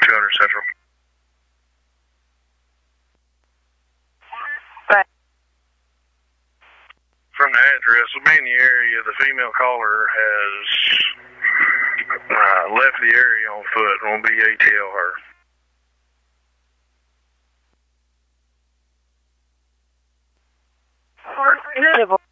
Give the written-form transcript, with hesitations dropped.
200 Central. Right. From the address, will be in the area. The female caller has left the area on foot. Won't be ATL her.